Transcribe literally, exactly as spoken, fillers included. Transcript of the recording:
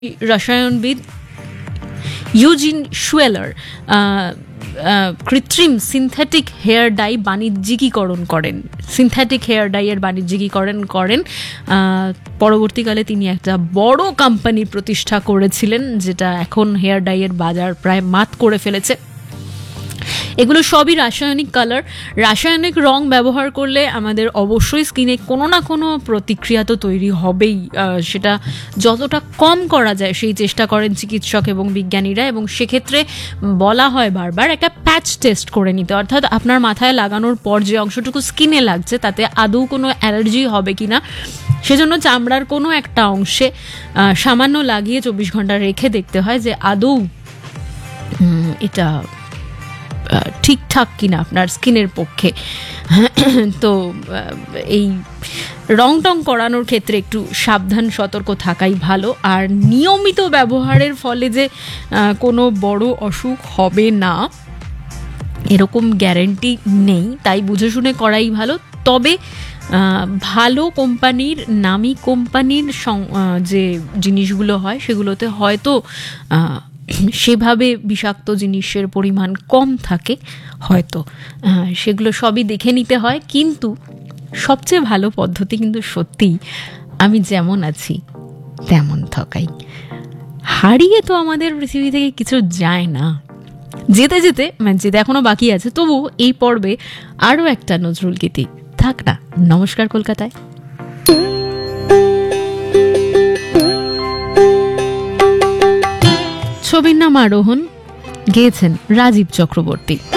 রসায়নবিদ Eugene শুয়েলার কৃত্রিম synthetic hair die বাণিজ্যিকীকরণ করেন synthetic hair ডাইয়ের বাণিজ্যিকীকরণ করেন পরবর্তীকালে তিনি একটা বড় কোম্পানি প্রতিষ্ঠা করেছিলেন, যেটা এখন হেয়ার ডাইয়ের বাজার প্রায় মাত করে ফেলেছে। এগুলো সবই রাসায়নিক কালার। রাসায়নিক রং ব্যবহার করলে আমাদের অবশ্যই স্কিনে কোনো না কোনো প্রতিক্রিয়া তো তৈরি হবেই, সেটা যতটা কম করা যায় সেই চেষ্টা করেন চিকিৎসক এবং বিজ্ঞানীরা। এবং সেক্ষেত্রে বলা হয় বারবার একটা প্যাচ টেস্ট করে নিতে, অর্থাৎ আপনার মাথায় লাগানোর পর যে অংশটুকু স্কিনে লাগছে তাতে আদৌ কোনো অ্যালার্জি হবে কিনা, সেজন্য চামড়ার কোনো একটা অংশে সামান্য লাগিয়ে চব্বিশ ঘন্টা রেখে দেখতে হয় যে আদৌ এটা ঠিকঠাক কিনা আপনার স্কিনের পক্ষে। তো এই রং টং করানোর ক্ষেত্রে একটু সাবধান সতর্ক থাকাই ভালো। আর নিয়মিত ব্যবহারের ফলে যে কোনো বড় অসুখ হবে না এরকম গ্যারেন্টি নেই, তাই বুঝে শুনে করাই ভালো। তবে ভালো কোম্পানির, নামি কোম্পানির যে জিনিসগুলো হয় সেগুলোতে হয়তো সেভাবে বিষাক্ত জিনিসের পরিমাণ কম থাকে, হয়তো সেগুলো সবই দেখে নিতে হয়। কিন্তু সবচেয়ে ভালো পদ্ধতি কিন্তু সত্যিই আমি যেমন আছি তেমন থাকাই। হারিয়ে তো আমাদের পৃথিবী থেকে কিছু যায় না। যেতে যেতে মানে যেতে এখনো বাকি আছে, তবু এই পর্বে আরও একটা নজরুল গীতি থাক না। নমস্কার কলকাতায়। ছবির নাম আরোহণ, গেয়েছেন রাজীব চক্রবর্তী।